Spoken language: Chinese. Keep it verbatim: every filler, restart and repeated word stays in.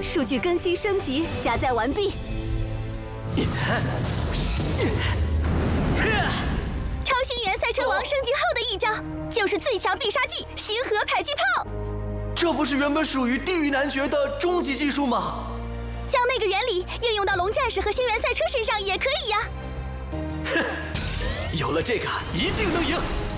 数据更新升级，加载完毕。 超星源赛车王升级后的一招，就是最强必杀技星河迫击炮。 这不是原本属于地狱男爵的终极技术吗？ 将那个原理应用到龙战士和星源赛车身上也可以呀。 哼，有了这个，一定能赢。